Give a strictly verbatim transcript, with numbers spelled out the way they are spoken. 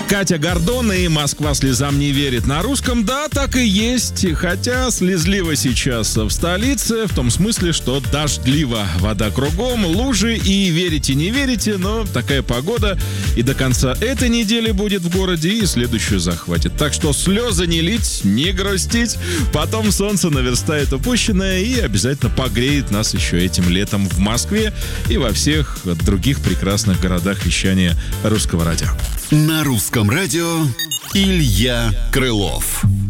Катя Гордон и «Москва слезам не верит» на русском, да, так и есть, хотя слезливо сейчас в столице, в том смысле, что дождливо, вода кругом, лужи и верите, не верите, но такая погода и до конца этой недели будет в городе, и следующую захватит. Так что слезы не лить, не грустить, потом солнце наверстает упущенное и обязательно погреет нас еще этим летом в Москве и во всех других прекрасных городах вещания Русского радио. На Русском радио Илья Крылов.